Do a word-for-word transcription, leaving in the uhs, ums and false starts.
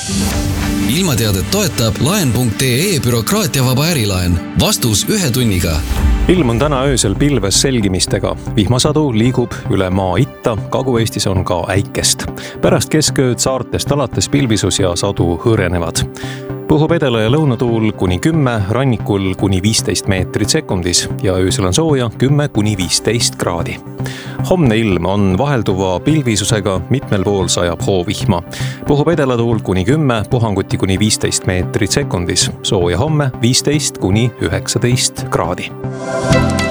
Ilmateadet toetab laen punkt ee bürokraatiavaba ärilaen. Vastus ühe tunniga. Ilm on täna öösel pilves selgimistega. Vihmasadu liigub üle maa itta, Kagu-Eestis on ka äikest. Pärast keskööd saartest alates pilvisus ja sadu hõrenevad. Puhub edela- ja lõunatuul kuni kümme, rannikul kuni viisteist meetrit sekundis ja öösel on sooja kümme kuni viisteist kraadi. Homne ilm on vahelduva pilvisusega, mitmel pool sajab hoovihma. Puhub edelatuul kuni kümme, puhanguti kuni viisteist meetrit sekundis. Sooja homme viisteist kuni üheksateist kraadi.